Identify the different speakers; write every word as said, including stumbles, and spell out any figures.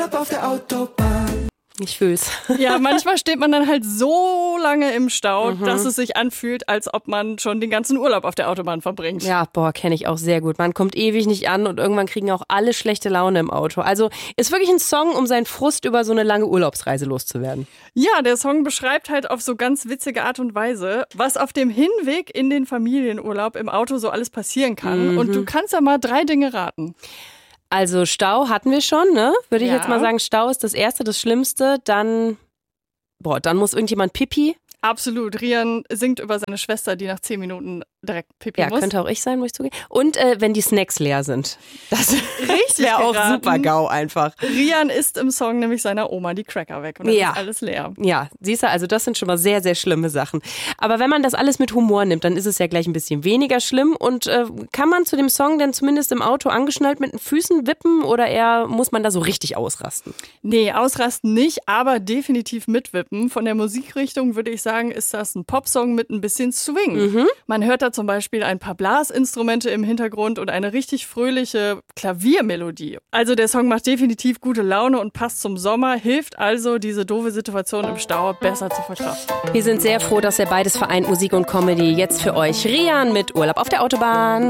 Speaker 1: auf der Autobahn.
Speaker 2: Ich fühl's.
Speaker 3: Ja, manchmal steht man dann halt so lange im Stau, mhm. dass es sich anfühlt, als ob man schon den ganzen Urlaub auf der Autobahn verbringt.
Speaker 2: Ja, boah, kenne ich auch sehr gut. Man kommt ewig nicht an und irgendwann kriegen auch alle schlechte Laune im Auto. Also ist wirklich ein Song, um seinen Frust über so eine lange Urlaubsreise loszuwerden.
Speaker 3: Ja, der Song beschreibt halt auf so ganz witzige Art und Weise, was auf dem Hinweg in den Familienurlaub im Auto so alles passieren kann. Mhm. Und du kannst ja mal drei Dinge raten.
Speaker 2: Also Stau hatten wir schon, ne? Würde ich
Speaker 3: ja.
Speaker 2: jetzt mal sagen, Stau ist das Erste, das Schlimmste. Dann, boah, dann muss irgendjemand Pipi.
Speaker 3: Absolut. Rian singt über seine Schwester, die nach zehn Minuten direkt Pipi
Speaker 2: ja,
Speaker 3: muss.
Speaker 2: Ja, könnte auch ich sein, muss ich zugeben. Und äh, wenn die Snacks leer sind. Das wäre auch super GAU einfach.
Speaker 3: Rian isst im Song nämlich seiner Oma die Cracker weg und dann ja. ist alles leer.
Speaker 2: Ja, siehst du, also das sind schon mal sehr, sehr schlimme Sachen. Aber wenn man das alles mit Humor nimmt, dann ist es ja gleich ein bisschen weniger schlimm. Und äh, kann man zu dem Song denn zumindest im Auto angeschnallt mit den Füßen wippen oder eher muss man da so richtig ausrasten?
Speaker 3: Nee, ausrasten nicht, aber definitiv mitwippen. Von der Musikrichtung würde ich sagen, ist das ein Popsong mit ein bisschen Swing. Mhm. Man hört da zum Beispiel ein paar Blasinstrumente im Hintergrund und eine richtig fröhliche Klaviermelodie. Also der Song macht definitiv gute Laune und passt zum Sommer, hilft also, diese doofe Situation im Stau besser zu verkraften.
Speaker 2: Wir sind sehr froh, dass er beides vereint, Musik und Comedy. Jetzt für euch Rian mit Urlaub auf der Autobahn.